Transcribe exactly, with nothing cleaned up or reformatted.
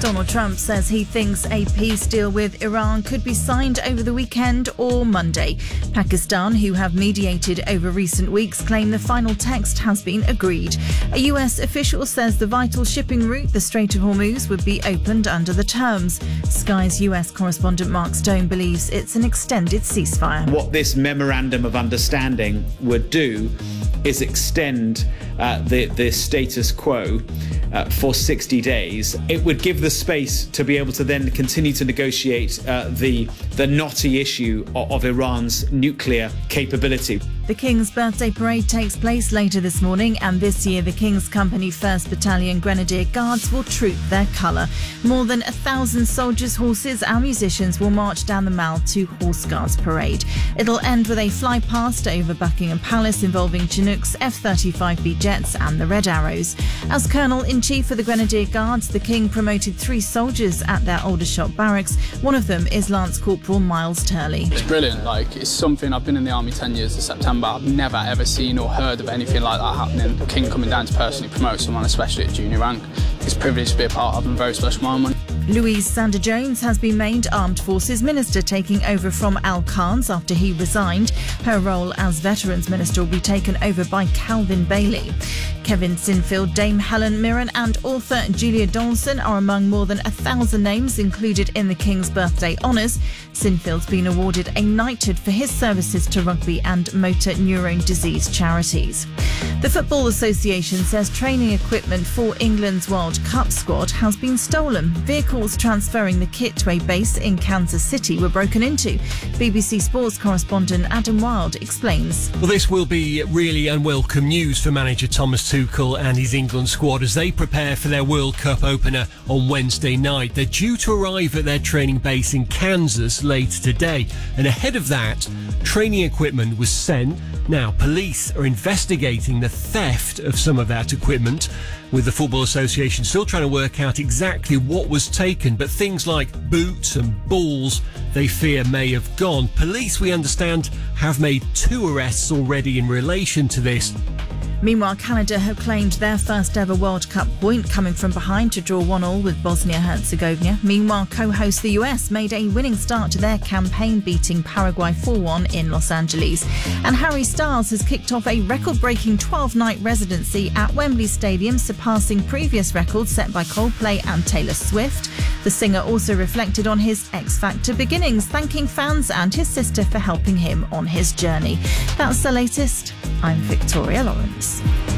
Donald Trump says he thinks a peace deal with Iran could be signed over the weekend or Monday. Pakistan, who have mediated over recent weeks, claim the final text has been agreed. A U S official says the vital shipping route, the Strait of Hormuz, would be opened under the terms. Sky's U S correspondent Mark Stone believes it's an extended ceasefire. What this memorandum of understanding would do is extend uh, the, the status quo uh, for sixty days. It would give the space to be able to then continue to negotiate uh, the, the knotty issue of, of Iran's nuclear capability. The King's birthday parade takes place later this morning, and this year the King's Company first Battalion Grenadier Guards will troop their colour. More than a thousand soldiers, horses and musicians will march down the Mall to Horse Guards Parade. It'll end with a fly-past over Buckingham Palace involving Chinooks, F thirty-five B jets and the Red Arrows. As Colonel-in-Chief of the Grenadier Guards, the King promoted three soldiers at their Aldershot barracks. One of them is Lance Corporal Miles Turley. It's brilliant. Like, it's something. I've been in the army ten years this September. I've never ever seen or heard of anything like that happening. The King coming down to personally promote someone, especially at junior rank. It's a privilege to be a part of and a very special moment. Louise Sander-Jones has been named Armed Forces Minister, taking over from Al Khan's after he resigned. Her role as Veterans Minister will be taken over by Calvin Bailey. Kevin Sinfield, Dame Helen Mirren and author Julia Donaldson are among more than a thousand names included in the King's birthday honours. Sinfield's been awarded a knighthood for his services to rugby and motor neurone disease charities. The Football Association says training equipment for England's World Cup squad has been stolen. Vehicles transferring the kit to a base in Kansas City were broken into. B B C Sports correspondent Adam Wilde explains. Well, this will be really unwelcome news for manager Thomas Tuchel and his England squad as they prepare for their World Cup opener on Wednesday night. They're due to arrive at their training base in Kansas later today, and ahead of that, training equipment was sent. Now, police are investigating the theft of some of that equipment, with the Football Association still trying to work out exactly what was taken, but things like boots and balls they fear may have gone. Police, we understand, have made two arrests already in relation to this. Meanwhile, Canada have claimed their first ever World Cup point, coming from behind to draw one all with Bosnia-Herzegovina. Meanwhile, co-host the U S made a winning start to their campaign, beating Paraguay four one in Los Angeles. And Harry Styles has kicked off a record-breaking twelve-night residency at Wembley Stadium, surpassing previous records set by Coldplay and Taylor Swift. The singer also reflected on his X Factor beginnings, thanking fans and his sister for helping him on his journey. That's the latest. I'm Victoria Lawrence.